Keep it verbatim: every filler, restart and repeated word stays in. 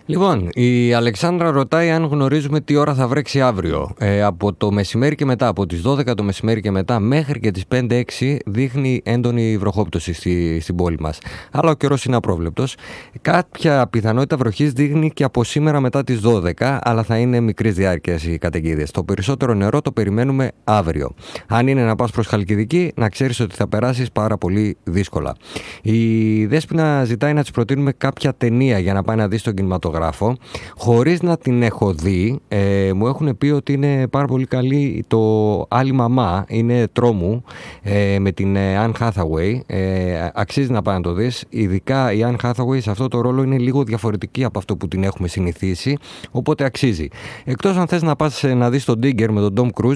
Λοιπόν, η Αλεξάνδρα ρωτάει αν γνωρίζουμε τι ώρα θα βρέξει αύριο. Ε, από το μεσημέρι και μετά, από τις δώδεκα το μεσημέρι και μετά μέχρι και τις πέντε έξι δείχνει έντονη βροχόπτωση στη, στην πόλη μας. Αλλά ο καιρός είναι απρόβλεπτος. Κάποια πιθανότητα βροχής δείχνει και από σήμερα μετά τις δώδεκα, αλλά θα είναι μικρής διάρκειας οι καταιγίδες. Το περισσότερο νερό το περιμένουμε αύριο. Αν είναι να πας προς Χαλκιδική, να ξέρεις ότι θα περάσεις πάρα πολύ δύσκολα. Η Δέσποινα ζητάει να της προτείνουμε κάποια ταινία για να πάει να δει στον κινηματογράφο. Χωρίς να την έχω δει, ε, μου έχουν πει ότι είναι πάρα πολύ καλή το Άλλη Μαμά, είναι τρόμου, ε, με την Anne Hathaway. Ε, αξίζει να πάει να το δεις. Ειδικά η Anne Hathaway σε αυτό το ρόλο είναι λίγο διαφορετική από αυτό που την έχουμε συνηθίσει, οπότε αξίζει. Εκτός αν θες να πας να δεις τον Digger με τον Tom Cruise,